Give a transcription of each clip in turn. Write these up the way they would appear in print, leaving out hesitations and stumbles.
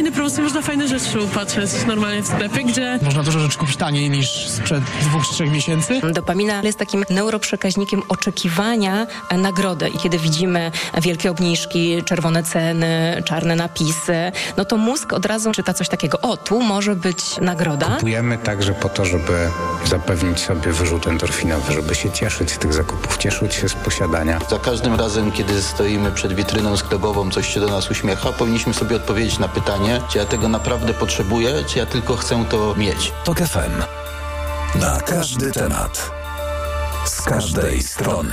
fajne promocje, można fajne rzeczy upatrzeć normalnie w sklepie, gdzie... Można dużo rzeczy kupić taniej niż sprzed 2-3 miesięcy. Dopamina jest takim neuroprzekaźnikiem oczekiwania nagrody i kiedy widzimy wielkie obniżki, czerwone ceny, czarne napisy, no to mózg od razu czyta coś takiego, o, tu może być nagroda. Kupujemy także po to, żeby zapewnić sobie wyrzut endorfinowy, żeby się cieszyć z tych zakupów, cieszyć się z posiadania. Za każdym razem, kiedy stoimy przed witryną sklepową, coś się do nas uśmiecha, powinniśmy sobie odpowiedzieć na pytanie, czy ja tego naprawdę potrzebuję, czy ja tylko chcę to mieć. TOK FM. Na każdy temat. Z każdej strony.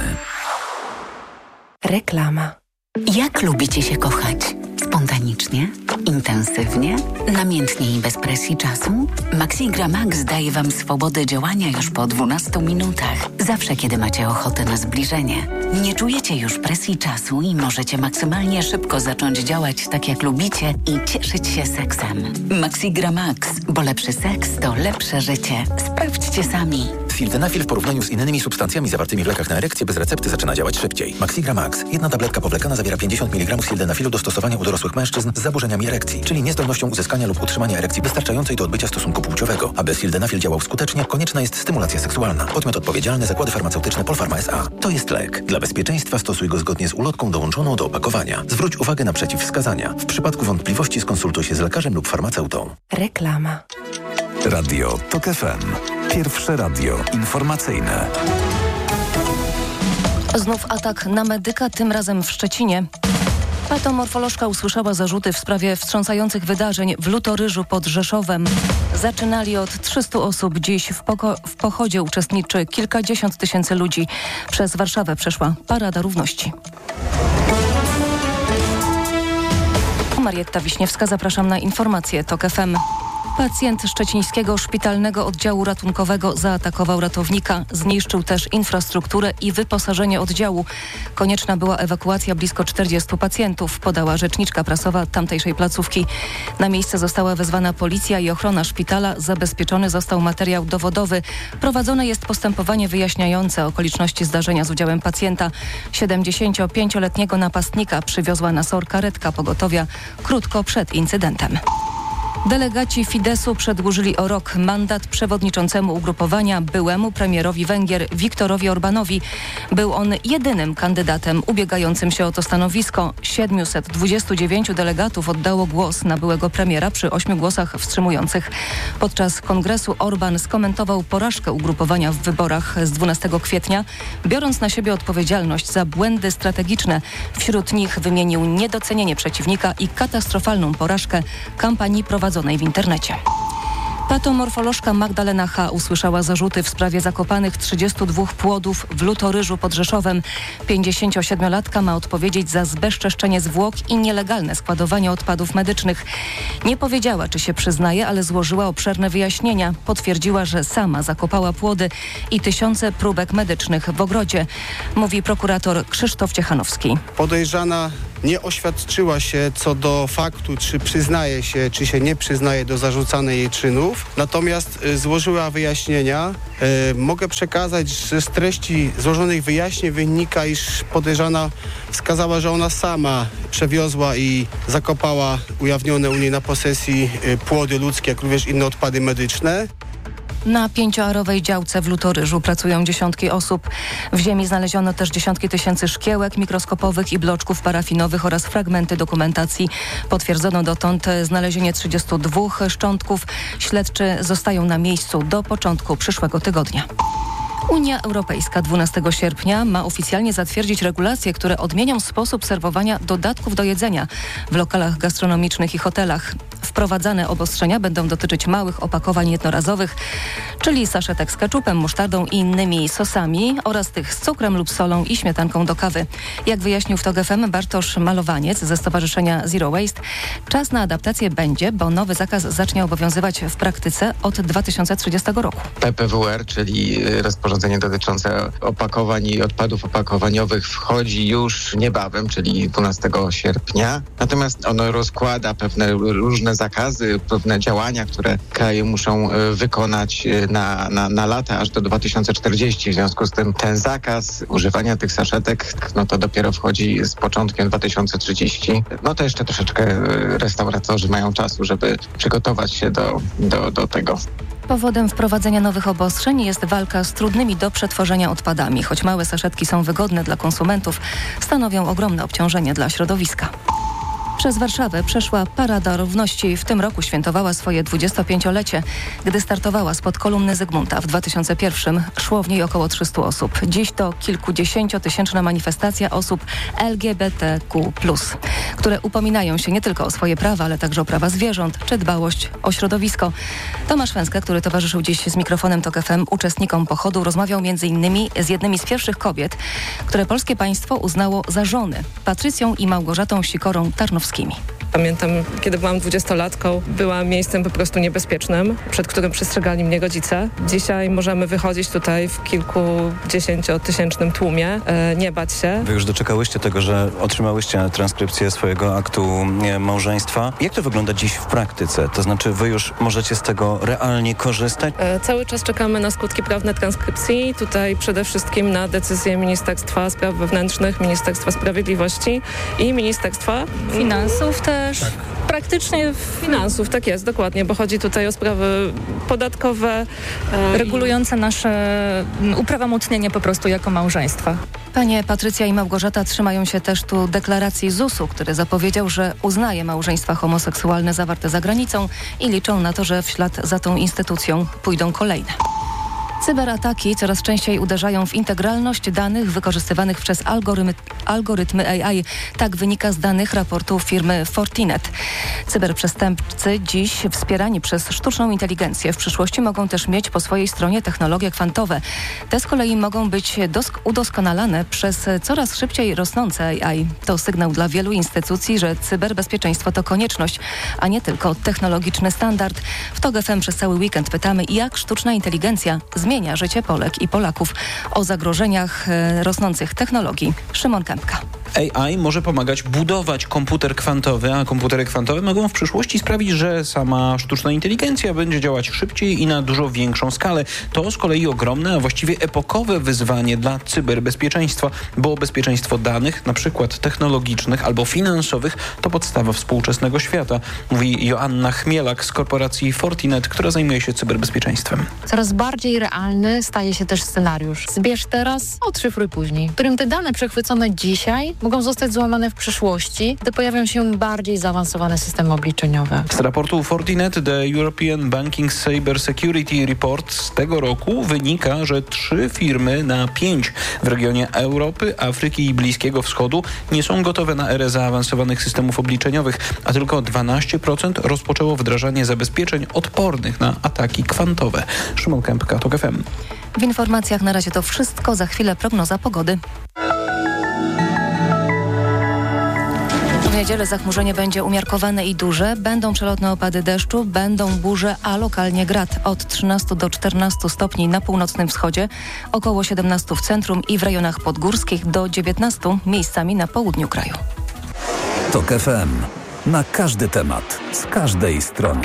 Reklama. Jak lubicie się kochać? Spontanicznie? Intensywnie? Namiętnie i bez presji czasu? Maxigra Max daje Wam swobodę działania już po 12 minutach. Zawsze, kiedy macie ochotę na zbliżenie. Nie czujecie już presji czasu i możecie maksymalnie szybko zacząć działać tak, jak lubicie i cieszyć się seksem. Maxigra Max, bo lepszy seks to lepsze życie. Sprawdźcie sami. Sildenafil w porównaniu z innymi substancjami zawartymi w lekach na erekcję bez recepty zaczyna działać szybciej. Maxigra Max. Jedna tabletka powlekana zawiera 50 mg sildenafilu do stosowania u dorosłych mężczyzn z zaburzeniami erekcji, czyli niezdolnością uzyskania lub utrzymania erekcji wystarczającej do odbycia stosunku płciowego. Aby sildenafil działał skutecznie, konieczna jest stymulacja seksualna. Podmiot odpowiedzialny: Zakłady Farmaceutyczne Polpharma S.A. To jest lek. Dla bezpieczeństwa stosuj go zgodnie z ulotką dołączoną do opakowania. Zwróć uwagę na przeciwwskazania. W przypadku wątpliwości skonsultuj się z lekarzem lub farmaceutą. Reklama. Radio TOK FM. Pierwsze radio informacyjne. Znów atak na medyka, tym razem w Szczecinie. Patomorfolożka usłyszała zarzuty w sprawie wstrząsających wydarzeń w Lutoryżu pod Rzeszowem. Zaczynali od 300 osób. Dziś w pochodzie uczestniczy kilkadziesiąt tysięcy ludzi. Przez Warszawę przeszła Parada Równości. Marietta Wiśniewska, zapraszam na informacje TOK FM. Pacjent szczecińskiego szpitalnego oddziału ratunkowego zaatakował ratownika. Zniszczył też infrastrukturę i wyposażenie oddziału. Konieczna była ewakuacja blisko 40 pacjentów, podała rzeczniczka prasowa tamtejszej placówki. Na miejsce została wezwana policja i ochrona szpitala. Zabezpieczony został materiał dowodowy. Prowadzone jest postępowanie wyjaśniające okoliczności zdarzenia z udziałem pacjenta. 75-letniego napastnika przywiozła na SOR karetka pogotowia krótko przed incydentem. Delegaci Fideszu przedłużyli o rok mandat przewodniczącemu ugrupowania byłemu premierowi Węgier Viktorowi Orbánowi. Był on jedynym kandydatem ubiegającym się o to stanowisko. 729 delegatów oddało głos na byłego premiera przy 8 głosach wstrzymujących. Podczas kongresu Orbán skomentował porażkę ugrupowania w wyborach z 12 kwietnia, biorąc na siebie odpowiedzialność za błędy strategiczne. Wśród nich wymienił niedocenienie przeciwnika i katastrofalną porażkę kampanii prowadzonej w internecie. Patomorfolożka Magdalena H. usłyszała zarzuty w sprawie zakopanych 32 płodów w Lutoryżu pod Rzeszowem. 57-latka ma odpowiedzieć za zbezczeszczenie zwłok i nielegalne składowanie odpadów medycznych. Nie powiedziała, czy się przyznaje, ale złożyła obszerne wyjaśnienia. Potwierdziła, że sama zakopała płody i tysiące próbek medycznych w ogrodzie, mówi prokurator Krzysztof Ciechanowski. Podejrzana nie oświadczyła się co do faktu, czy przyznaje się, czy się nie przyznaje do zarzucanych jej czynów. Natomiast złożyła wyjaśnienia. Mogę przekazać, że z treści złożonych wyjaśnień wynika, iż podejrzana wskazała, że ona sama przewiozła i zakopała ujawnione u niej na posesji płody ludzkie, jak również inne odpady medyczne. Na 5-arowej działce w Lutoryżu pracują dziesiątki osób. W ziemi znaleziono też dziesiątki tysięcy szkiełek mikroskopowych i bloczków parafinowych oraz fragmenty dokumentacji. Potwierdzono dotąd znalezienie 32 szczątków. Śledczy zostają na miejscu do początku przyszłego tygodnia. Unia Europejska 12 sierpnia ma oficjalnie zatwierdzić regulacje, które odmienią sposób serwowania dodatków do jedzenia w lokalach gastronomicznych i hotelach. Wprowadzane obostrzenia będą dotyczyć małych opakowań jednorazowych, czyli saszetek z keczupem, musztardą i innymi sosami oraz tych z cukrem lub solą i śmietanką do kawy. Jak wyjaśnił w TOK FM Bartosz Malowaniec ze Stowarzyszenia Zero Waste, czas na adaptację będzie, bo nowy zakaz zacznie obowiązywać w praktyce od 2030 roku. PPWR, czyli rozporządzenie dotyczące opakowań i odpadów opakowaniowych, wchodzi już niebawem, czyli 12 sierpnia. Natomiast ono rozkłada pewne różne zakresy zakazy, pewne działania, które kraje muszą wykonać na lata aż do 2040. W związku z tym ten zakaz używania tych saszetek, no to dopiero wchodzi z początkiem 2030. No to jeszcze troszeczkę restauratorzy mają czasu, żeby przygotować się do tego. Powodem wprowadzenia nowych obostrzeń jest walka z trudnymi do przetworzenia odpadami. Choć małe saszetki są wygodne dla konsumentów, stanowią ogromne obciążenie dla środowiska. Przez Warszawę przeszła Parada Równości. W tym roku świętowała swoje 25-lecie. Gdy startowała spod kolumny Zygmunta w 2001, szło w niej około 300 osób. Dziś to kilkudziesięciotysięczna manifestacja osób LGBTQ+, które upominają się nie tylko o swoje prawa, ale także o prawa zwierząt czy dbałość o środowisko. Tomasz Węska, który towarzyszył dziś z mikrofonem TOK FM uczestnikom pochodu, rozmawiał m.in. z jednymi z pierwszych kobiet, które polskie państwo uznało za żony, Patrycją i Małgorzatą Sikorą Tarnowskimi. Pamiętam, kiedy byłam 20-latką, była miejscem po prostu niebezpiecznym, przed którym przestrzegali mnie rodzice. Dzisiaj możemy wychodzić tutaj w kilkudziesięciotysięcznym tłumie, nie bać się. Wy już doczekałyście tego, że otrzymałyście transkrypcję swojego aktu małżeństwa. Jak to wygląda dziś w praktyce? To znaczy, wy już możecie z tego realnie korzystać? Cały czas czekamy na skutki prawne transkrypcji. Tutaj przede wszystkim na decyzję Ministerstwa Spraw Wewnętrznych, Ministerstwa Sprawiedliwości i Ministerstwa Finansów też. Tak. Praktycznie finansów, tak jest, dokładnie, bo chodzi tutaj o sprawy podatkowe. Regulujące nasze uprawomocnienie po prostu jako małżeństwa. Panie Patrycja i Małgorzata trzymają się też tu deklaracji ZUS-u, który zapowiedział, że uznaje małżeństwa homoseksualne zawarte za granicą i liczą na to, że w ślad za tą instytucją pójdą kolejne. Cyberataki coraz częściej uderzają w integralność danych wykorzystywanych przez algorytmy AI. Tak wynika z danych raportu firmy Fortinet. Cyberprzestępcy dziś wspierani przez sztuczną inteligencję w przyszłości mogą też mieć po swojej stronie technologie kwantowe. Te z kolei mogą być udoskonalane przez coraz szybciej rosnące AI. To sygnał dla wielu instytucji, że cyberbezpieczeństwo to konieczność, a nie tylko technologiczny standard. W TOK FM przez cały weekend pytamy, jak sztuczna inteligencja zmienia życie Polek i Polaków. O zagrożeniach rosnących technologii Szymon Kępka. AI może pomagać budować komputer kwantowy, a komputery kwantowe mogą w przyszłości sprawić, że sama sztuczna inteligencja będzie działać szybciej i na dużo większą skalę. To z kolei ogromne, a właściwie epokowe wyzwanie dla cyberbezpieczeństwa, bo bezpieczeństwo danych, na przykład technologicznych albo finansowych, to podstawa współczesnego świata, mówi Joanna Chmielak z korporacji Fortinet, która zajmuje się cyberbezpieczeństwem. Coraz bardziej realny staje się też scenariusz. Zbierz teraz, odszyfruj później, w którym te dane przechwycone dzisiaj mogą zostać złamane w przyszłości, gdy pojawią się bardziej zaawansowane systemy obliczeniowe. Z raportu Fortinet The European Banking Cyber Security Report z tego roku wynika, że 3 firmy na 5 w regionie Europy, Afryki i Bliskiego Wschodu nie są gotowe na erę zaawansowanych systemów obliczeniowych, a tylko 12% rozpoczęło wdrażanie zabezpieczeń odpornych na ataki kwantowe. Szymon Kępka, TOK FM. W informacjach na razie to wszystko. Za chwilę prognoza pogody. W niedzielę zachmurzenie będzie umiarkowane i duże. Będą przelotne opady deszczu, będą burze, a lokalnie grad. Od 13 do 14 stopni na północnym wschodzie, około 17 w centrum i w rejonach podgórskich, do 19 miejscami na południu kraju. TOK FM. Na każdy temat, z każdej strony.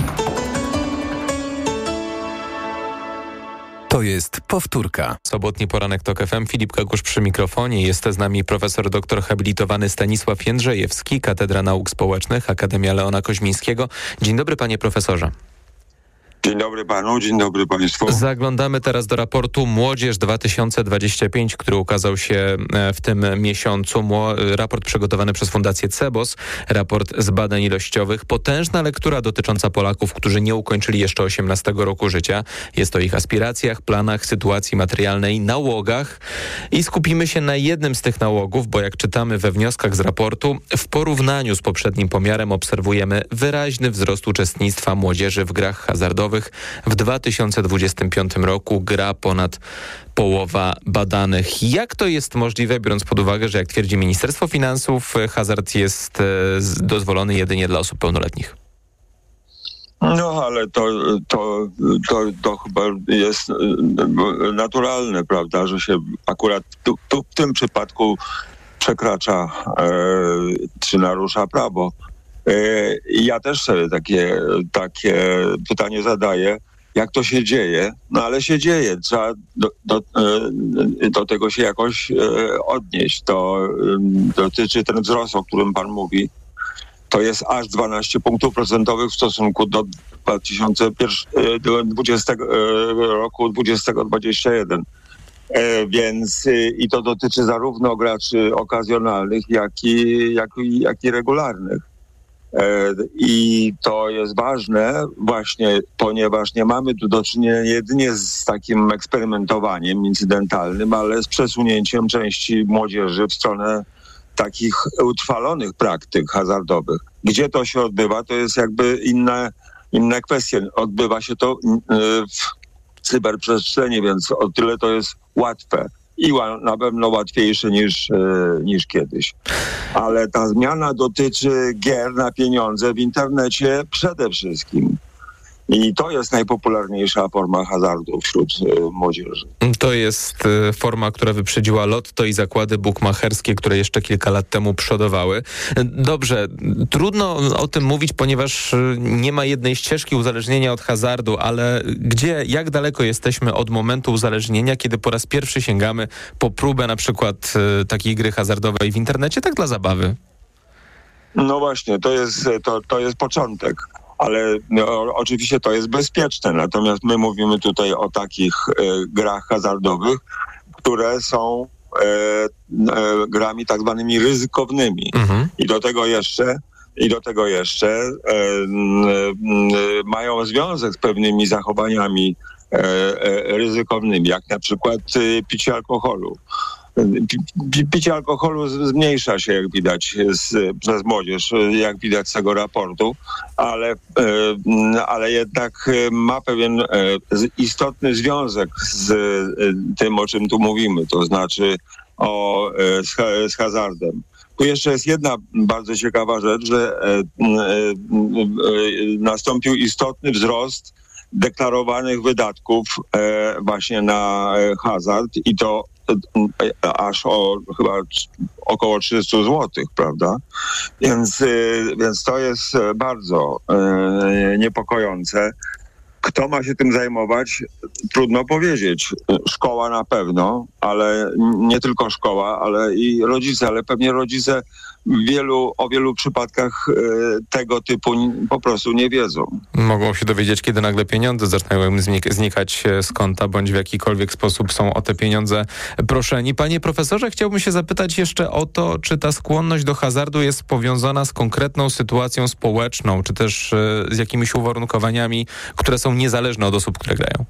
To jest powtórka. Sobotni poranek TOK FM. Filip Kakusz przy mikrofonie. Jest z nami profesor doktor habilitowany Stanisław Jędrzejewski, Katedra Nauk Społecznych, Akademia Leona Koźmińskiego. Dzień dobry, panie profesorze. Dzień dobry panu, dzień dobry państwu. Zaglądamy teraz do raportu Młodzież 2025, który ukazał się w tym miesiącu. Raport przygotowany przez Fundację CEBOS, raport z badań ilościowych. Potężna lektura dotycząca Polaków, którzy nie ukończyli jeszcze 18 roku życia. Jest o ich aspiracjach, planach, sytuacji materialnej, nałogach. I skupimy się na jednym z tych nałogów, bo jak czytamy we wnioskach z raportu, w porównaniu z poprzednim pomiarem obserwujemy wyraźny wzrost uczestnictwa młodzieży w grach hazardowych. W 2025 roku gra ponad połowa badanych. Jak to jest możliwe, biorąc pod uwagę, że jak twierdzi Ministerstwo Finansów, hazard jest dozwolony jedynie dla osób pełnoletnich? No, ale to chyba jest naturalne, prawda, że się akurat tu w tym przypadku przekracza czy narusza prawo. Ja też sobie takie pytanie zadaję, jak to się dzieje, no ale się dzieje, trzeba do tego się jakoś odnieść. To dotyczy ten wzrost, o którym pan mówi, to jest aż 12 punktów procentowych w stosunku do 2020 roku 2021. Więc i to dotyczy zarówno graczy okazjonalnych, jak i regularnych. I to jest ważne właśnie, ponieważ nie mamy tu do czynienia jedynie z takim eksperymentowaniem incydentalnym, ale z przesunięciem części młodzieży w stronę takich utrwalonych praktyk hazardowych. Gdzie to się odbywa, to jest jakby inne kwestie. Odbywa się to w cyberprzestrzeni, więc o tyle to jest łatwe i na pewno łatwiejsze niż kiedyś. Ale ta zmiana dotyczy gier na pieniądze w internecie przede wszystkim. I to jest najpopularniejsza forma hazardu wśród młodzieży. To jest forma, która wyprzedziła lotto i zakłady bukmacherskie, które jeszcze kilka lat temu przodowały. Dobrze, trudno o tym mówić, ponieważ nie ma jednej ścieżki uzależnienia od hazardu, ale jak daleko jesteśmy od momentu uzależnienia, kiedy po raz pierwszy sięgamy po próbę na przykład takiej gry hazardowej w internecie, tak dla zabawy? No właśnie, to jest początek. Ale oczywiście to jest bezpieczne. Natomiast my mówimy tutaj o takich grach hazardowych, które są grami tak zwanymi ryzykownymi. I do tego jeszcze mają związek z pewnymi zachowaniami ryzykownymi, jak na przykład picie alkoholu. Picie alkoholu zmniejsza się, jak widać, przez młodzież, jak widać z tego raportu, ale jednak ma pewien istotny związek z tym, o czym tu mówimy, to znaczy z hazardem. Tu jeszcze jest jedna bardzo ciekawa rzecz, że nastąpił istotny wzrost deklarowanych wydatków właśnie na hazard i to aż chyba około 300 zł, prawda? Więc to jest bardzo niepokojące. Kto ma się tym zajmować? Trudno powiedzieć. Szkoła na pewno, ale nie tylko szkoła, ale i rodzice, ale pewnie rodzice o wielu przypadkach tego typu po prostu nie wiedzą. Mogą się dowiedzieć, kiedy nagle pieniądze zaczynają znikać z konta, bądź w jakikolwiek sposób są o te pieniądze proszeni. Panie profesorze, chciałbym się zapytać jeszcze o to, czy ta skłonność do hazardu jest powiązana z konkretną sytuacją społeczną, czy też z jakimiś uwarunkowaniami, które są niezależne od osób, które grają?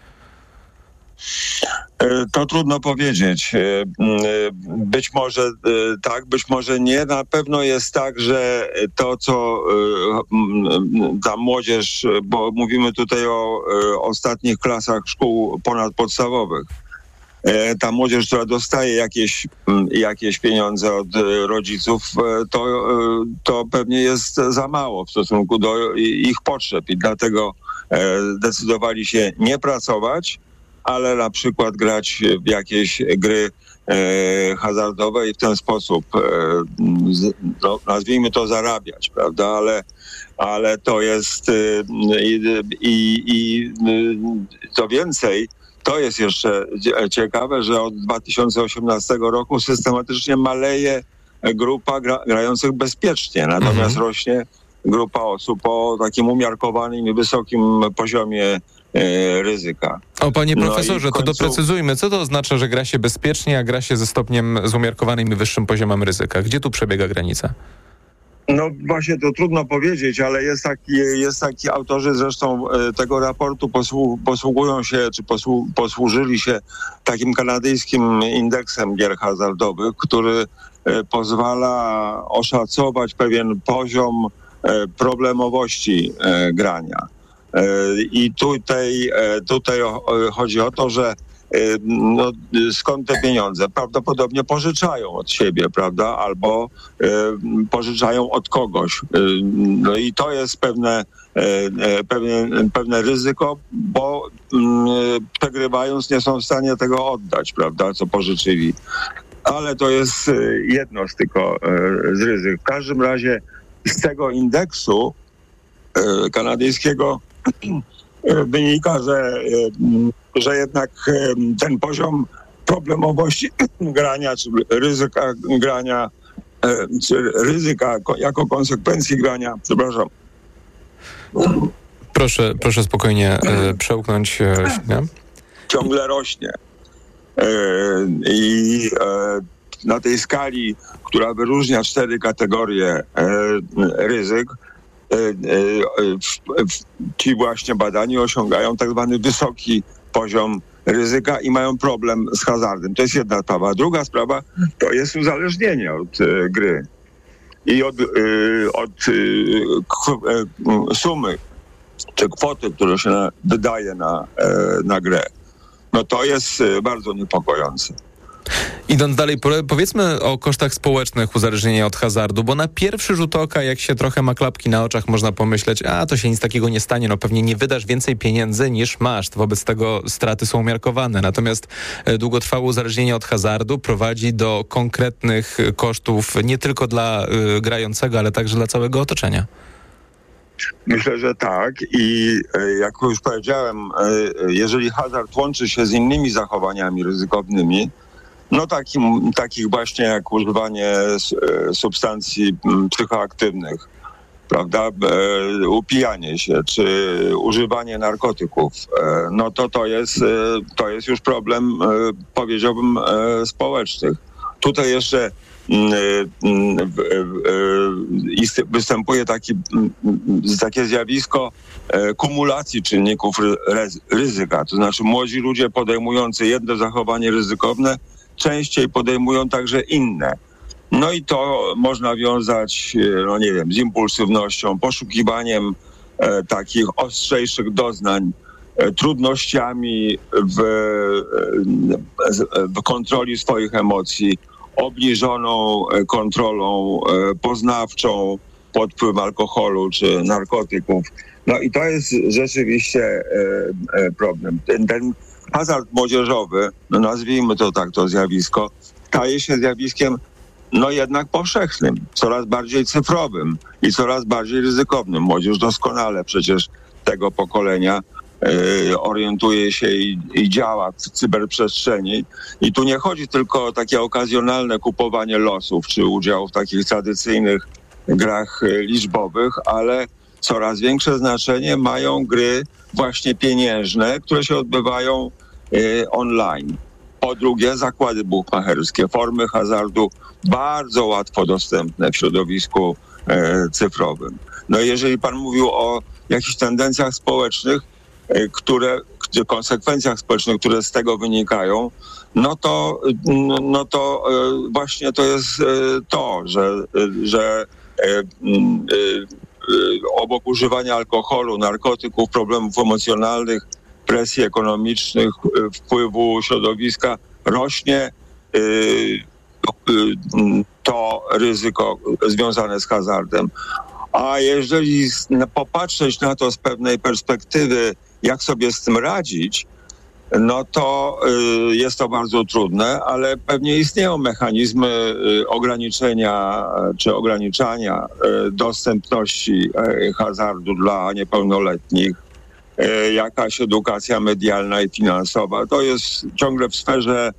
To trudno powiedzieć. Być może tak, być może nie. Na pewno jest tak, że to, co ta młodzież, bo mówimy tutaj o ostatnich klasach szkół ponadpodstawowych, ta młodzież, która dostaje jakieś pieniądze od rodziców, to pewnie jest za mało w stosunku do ich potrzeb i dlatego zdecydowali się nie pracować, ale na przykład grać w jakieś gry hazardowe i w ten sposób, nazwijmy to, zarabiać, prawda? Ale to jest i co więcej, to jest jeszcze ciekawe, że od 2018 roku systematycznie maleje grupa grających bezpiecznie, natomiast rośnie grupa osób o takim umiarkowanym i wysokim poziomie ryzyka. Panie profesorze, to doprecyzujmy, co to oznacza, że gra się bezpiecznie, a gra się ze stopniem z umiarkowanym i wyższym poziomem ryzyka? Gdzie tu przebiega granica? No właśnie to trudno powiedzieć, ale jest taki autorzy zresztą tego raportu posługują się, czy posłużyli się takim kanadyjskim indeksem gier hazardowych, który pozwala oszacować pewien poziom problemowości grania. I tutaj chodzi o to, że skąd te pieniądze? Prawdopodobnie pożyczają od siebie, prawda? Albo pożyczają od kogoś. No i to jest pewne ryzyko, bo przegrywając nie są w stanie tego oddać, prawda? Co pożyczyli. Ale to jest jedno z ryzyk. W każdym razie z tego indeksu kanadyjskiego wynika, że jednak ten poziom problemowości grania, czy ryzyka grania, czy ryzyka jako konsekwencji grania, Proszę spokojnie przełknąć ślinę. Ciągle rośnie. I na tej skali, która wyróżnia 4 kategorie ryzyk, ci właśnie badani osiągają tak zwany wysoki poziom ryzyka i mają problem z hazardem. To jest jedna sprawa. Druga sprawa to jest uzależnienie od gry i od sumy czy kwoty, które się wydaje na grę. No to jest bardzo niepokojące. Idąc dalej, powiedzmy o kosztach społecznych uzależnienia od hazardu, bo na pierwszy rzut oka, jak się trochę ma klapki na oczach, można pomyśleć, to się nic takiego nie stanie, no pewnie nie wydasz więcej pieniędzy niż masz, wobec tego straty są umiarkowane. Natomiast długotrwałe uzależnienie od hazardu prowadzi do konkretnych kosztów nie tylko dla grającego, ale także dla całego otoczenia. Myślę, że tak i jak już powiedziałem, jeżeli hazard łączy się z innymi zachowaniami ryzykownymi, no takich właśnie jak używanie substancji psychoaktywnych, prawda, upijanie się, czy używanie narkotyków, no to jest już problem, powiedziałbym, społecznych. Tutaj jeszcze występuje takie zjawisko kumulacji czynników ryzyka, to znaczy młodzi ludzie podejmujący jedno zachowanie ryzykowne częściej podejmują także inne. No i to można wiązać, no nie wiem, z impulsywnością, poszukiwaniem takich ostrzejszych doznań, trudnościami w kontroli swoich emocji, obniżoną kontrolą poznawczą pod wpływem alkoholu czy narkotyków. No i to jest rzeczywiście problem. Ten hazard młodzieżowy, no nazwijmy to tak, to zjawisko, staje się zjawiskiem no jednak powszechnym, coraz bardziej cyfrowym i coraz bardziej ryzykownym. Młodzież doskonale przecież tego pokolenia orientuje się i działa w cyberprzestrzeni. I tu nie chodzi tylko o takie okazjonalne kupowanie losów czy udział w takich tradycyjnych grach liczbowych, ale coraz większe znaczenie mają gry właśnie pieniężne, które się odbywają online. Po drugie, zakłady bukmacherskie, formy hazardu bardzo łatwo dostępne w środowisku cyfrowym. No jeżeli pan mówił o jakichś tendencjach społecznych, konsekwencjach społecznych, które z tego wynikają, no to właśnie to jest to, że obok używania alkoholu, narkotyków, problemów emocjonalnych, presji ekonomicznych, wpływu środowiska rośnie to ryzyko związane z hazardem. A jeżeli popatrzeć na to z pewnej perspektywy, jak sobie z tym radzić, no to jest to bardzo trudne, ale pewnie istnieją mechanizmy ograniczenia czy ograniczania dostępności hazardu dla niepełnoletnich. Jakaś edukacja medialna i finansowa. To jest ciągle w sferze